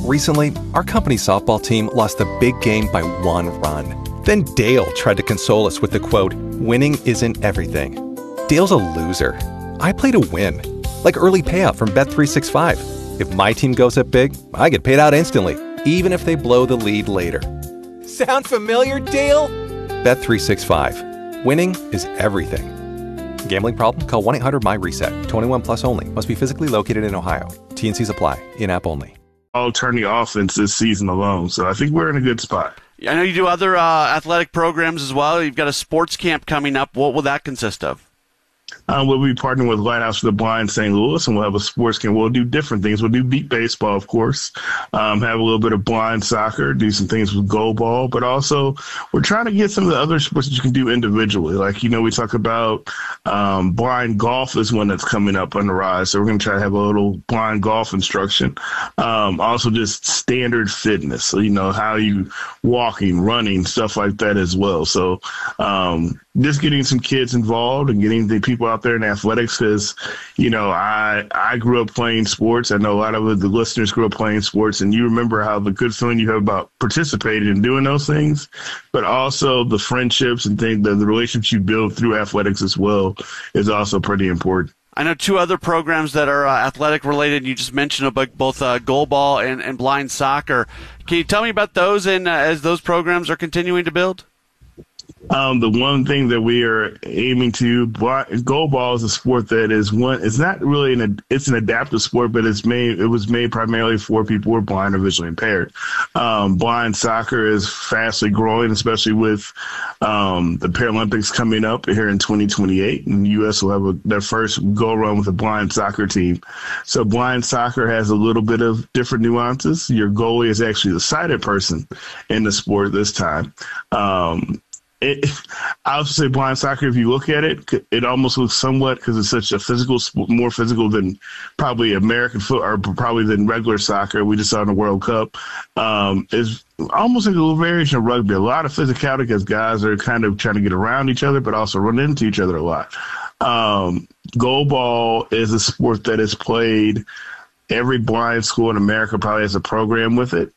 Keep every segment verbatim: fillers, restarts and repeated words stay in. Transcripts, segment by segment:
Recently, our company softball team lost a big game by one run. Then Dale tried to console us with the quote, "Winning isn't everything." Dale's a loser. I play to win. Like early payout from Bet three sixty-five. If my team goes up big, I get paid out instantly, even if they blow the lead later. Sound familiar, Dale? Bet three sixty-five. Winning is everything. Gambling problem? Call one eight hundred M Y RESET. twenty-one plus only. Must be physically located in Ohio. T and Cs apply. In-app only. All turning offense this season alone, so I think we're in a good spot. I know you do other uh, athletic programs as well. You've got a sports camp coming up. What will that consist of? Um, we'll be partnering with Lighthouse for the Blind Saint Louis, and we'll have a sports camp. We'll do different things. We'll do beat baseball, of course, um, have a little bit of blind soccer, do some things with goal ball, but also we're trying to get some of the other sports that you can do individually. Like, you know, we talk about um, blind golf is one that's coming up on the rise, so we're going to try to have a little blind golf instruction. Um, also just standard fitness, so, you know, how you walking, running, stuff like that as well. So um, just getting some kids involved and getting the people out there in athletics, because, you know, I I grew up playing sports. I know a lot of the listeners grew up playing sports, and you remember how the good feeling you have about participating and doing those things, but also the friendships and things, the, the relationships you build through athletics as well is also pretty important. I know two other programs that are uh, athletic related. You just mentioned about both uh, goal ball and, and blind soccer. Can you tell me about those and uh, as those programs are continuing to build? Um, the one thing that we are aiming to, goal ball is a sport that is one, it's not really an, it's an adaptive sport, but it's made, it was made primarily for people who are blind or visually impaired. Um, blind soccer is fastly growing, especially with, um, the Paralympics coming up here in twenty twenty-eight, and the U S will have a, their first go run with a blind soccer team. So blind soccer has a little bit of different nuances. Your goalie is actually the sighted person in the sport this time. Um, It, I would say blind soccer, if you look at it, it almost looks somewhat, because it's such a physical, more physical than probably American foot, or probably than regular soccer. We just saw in the World Cup. Um, it's almost like a little variation of rugby. A lot of physicality, because guys are kind of trying to get around each other, but also run into each other a lot. Um, goal ball is a sport that is played. Every blind school in America probably has a program with it.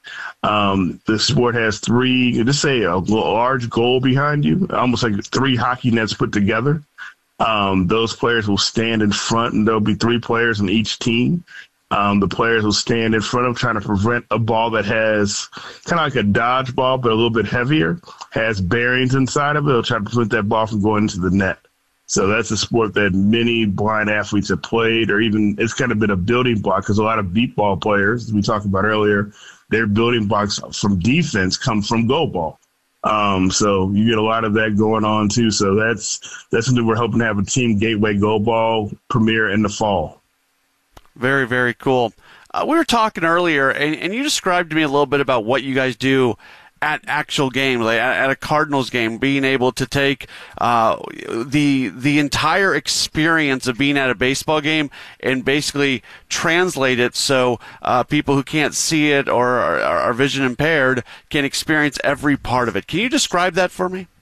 Um, the sport has three, just say a large goal behind you, almost like three hockey nets put together. Um, those players will stand in front, and there'll be three players on each team. Um, the players will stand in front of trying to prevent a ball that has kind of like a dodgeball, but a little bit heavier, has bearings inside of it. They'll try to prevent that ball from going into the net. So that's a sport that many blind athletes have played, or even it's kind of been a building block, because a lot of beat ball players, as we talked about earlier, their building blocks from defense come from goal ball. Um, so you get a lot of that going on too. So that's that's something we're hoping to have a Team Gateway Goal Ball premiere in the fall. Very, very cool. Uh, we were talking earlier, and, and you described to me a little bit about what you guys do at actual games, like at a Cardinals game, being able to take uh, the the entire experience of being at a baseball game and basically translate it so uh, people who can't see it or are, are vision impaired can experience every part of it. Can you describe that for me?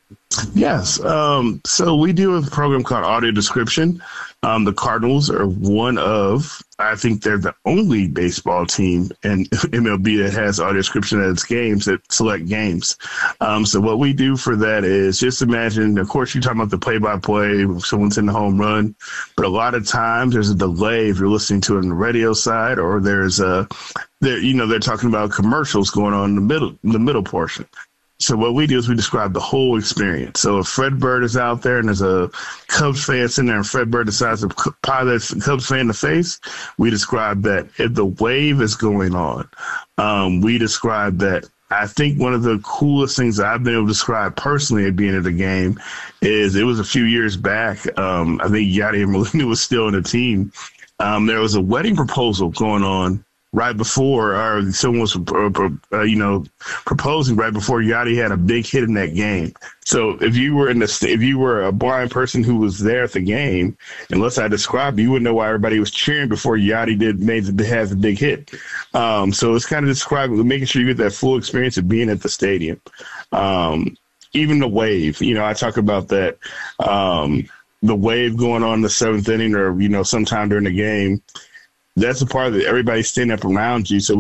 Yes. Um, so we do a program called Audio Description. Um, the Cardinals are one of, I think they're the only baseball team in M L B that has audio description at its games, at select games. Um, so what we do for that is just imagine, of course, you're talking about the play-by-play, if someone's in the home run, but a lot of times there's a delay if you're listening to it on the radio side, or there's a, there, you know, they're talking about commercials going on in the middle, in the middle portion. So what we do is we describe the whole experience. So if Fred Bird is out there and there's a Cubs fan sitting there and Fred Bird decides to pie that Cubs fan in the face, we describe that. If the wave is going on, um, we describe that. I think one of the coolest things that I've been able to describe personally at being at the game is it was a few years back. Um, I think Yadier Molina was still in the team. Um, there was a wedding proposal going on right before, or someone was, uh, you know, proposing right before Yachty had a big hit in that game. So if you were in the, if you were a blind person who was there at the game, unless I described, you wouldn't know why everybody was cheering before Yachty did made the has a big hit. Um, so it's kind of describing, making sure you get that full experience of being at the stadium. Um, even the wave, you know, I talk about that. Um, the wave going on in the seventh inning, or you know, sometime during the game. That's the part that everybody's standing up around you. So